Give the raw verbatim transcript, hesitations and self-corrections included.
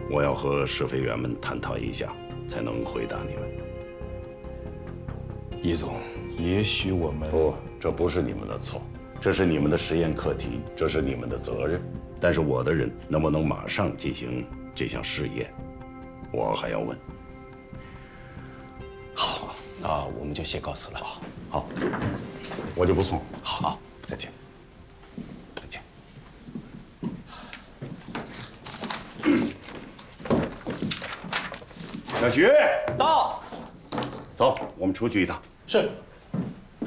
我要和试飞员们探讨一下，才能回答你们。 易总，也许我们不，这不是你们的错，这是你们的实验课题，这是你们的责任。但是我的人能不能马上进行这项试验，我还要问。 好，那我们就先告辞了。 好，我就不送。 好，再见。再见。 小徐， 到。 走，我们出去一趟。 是。